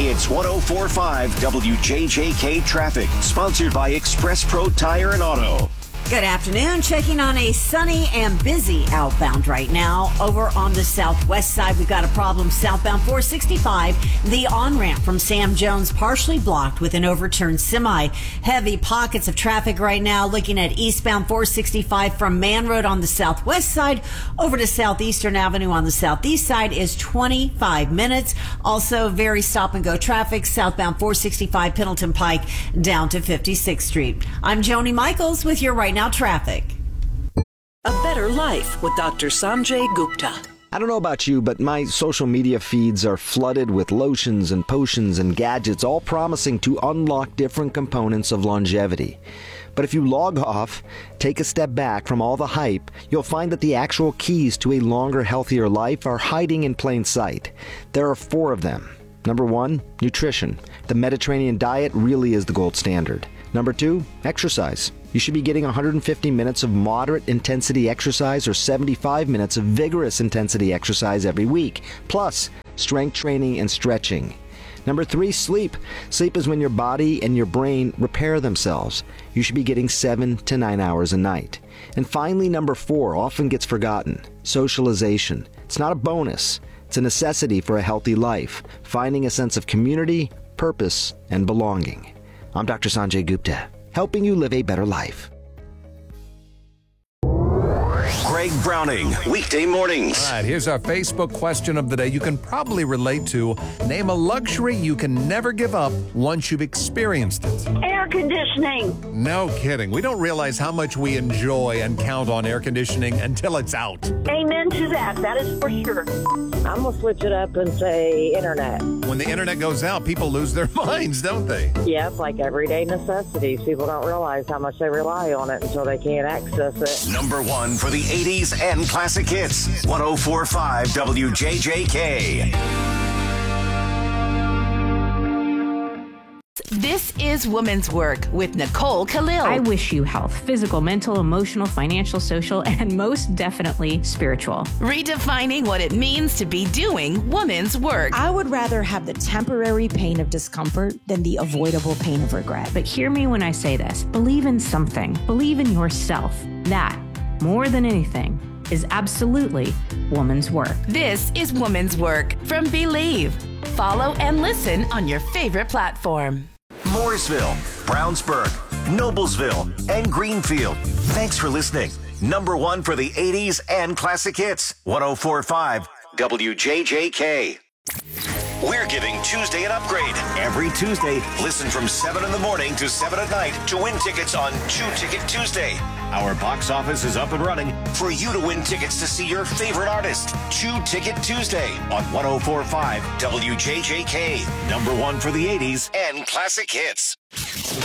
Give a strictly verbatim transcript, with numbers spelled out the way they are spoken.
It's one oh four point five W J J K Traffic, sponsored by Express Pro Tire and Auto. Good afternoon. Checking on a sunny and busy outbound right now. Over on the southwest side, we've got a problem southbound four sixty-five. The on-ramp from Sam Jones partially blocked with an overturned semi. Heavy pockets of traffic right now. Looking at eastbound four sixty-five from Man Road on the southwest side over to Southeastern Avenue on the southeast side is twenty-five minutes. Also very stop and go traffic southbound four sixty-five Pendleton Pike down to fifty-sixth Street. I'm Joni Michaels with your Right Now Traffic. A Better Life with Doctor Sanjay Gupta. I don't know about you, but my social media feeds are flooded with lotions and potions and gadgets, all promising to unlock different components of longevity. But if you log off, take a step back from all the hype, you'll find that the actual keys to a longer, healthier life are hiding in plain sight. There are four of them. Number one, nutrition. The Mediterranean diet really is the gold standard. Number two, exercise. You should be getting one hundred fifty minutes of moderate intensity exercise or seventy-five minutes of vigorous intensity exercise every week, plus strength training and stretching. Number three, sleep. Sleep is when your body and your brain repair themselves. You should be getting seven to nine hours a night. And finally, number four, often gets forgotten, socialization. It's not a bonus. It's a necessity for a healthy life, finding a sense of community, purpose, and belonging. I'm Doctor Sanjay Gupta, helping you live a better life. Greg Browning, weekday mornings. All right, here's our Facebook question of the day you can probably relate to. Name a luxury you can never give up once you've experienced it. Air conditioning. No kidding. We don't realize how much we enjoy and count on air conditioning until it's out. Amen to that. That is for sure. I'm going to switch it up and say internet. When the internet goes out, people lose their minds, don't they? Yes, like everyday necessities. People don't realize how much they rely on it until they can't access it. Number one for the eighties and classic hits. one oh four point five W J J K. This is Woman's Work with Nicole Khalil. I wish you health, physical, mental, emotional, financial, social, and most definitely spiritual. Redefining what it means to be doing woman's work. I would rather have the temporary pain of discomfort than the avoidable pain of regret. But hear me when I say this. Believe in something. Believe in yourself. That, more than anything, is absolutely woman's work. This is Woman's Work from Believe. Follow and listen on your favorite platform. Mooresville, Brownsburg, Noblesville, and Greenfield. Thanks for listening. Number one for the eighties and classic hits. one oh four point five W J J K. We're giving Tuesday an upgrade. Every Tuesday, listen from seven in the morning to seven at night to win tickets on Chew Ticket Tuesday. Our box office is up and running for you to win tickets to see your favorite artist. Chew Ticket Tuesday on one oh four point five W J J K. Number one for the eighties and classic hits.